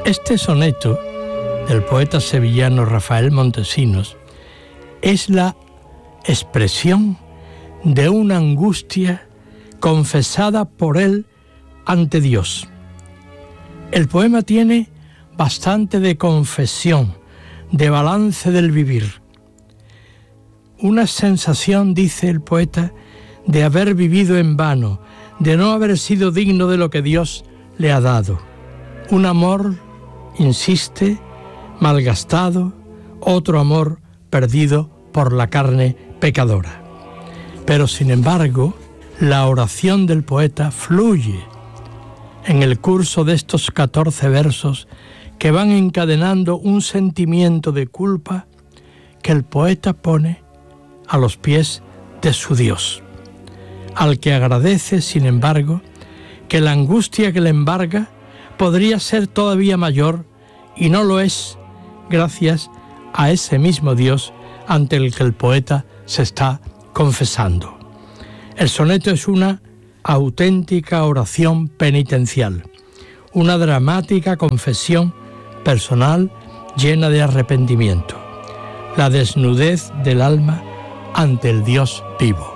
Este soneto del poeta sevillano Rafael Montesinos es la expresión de una angustia confesada por él ante Dios. El poema tiene bastante de confesión, de balance del vivir. Una sensación, dice el poeta, de haber vivido en vano, de no haber sido digno de lo que Dios le ha dado. Un amor, insiste, malgastado, otro amor perdido por la carne pecadora. Pero sin embargo, la oración del poeta fluye en el curso de estos 14 versos que van encadenando un sentimiento de culpa que el poeta pone a los pies de su Dios, al que agradece, sin embargo, que la angustia que le embarga podría ser todavía mayor y no lo es, gracias a ese mismo Dios ante el que el poeta se está confesando. El soneto es una auténtica oración penitencial, una dramática confesión personal llena de arrepentimiento, la desnudez del alma ante el Dios vivo.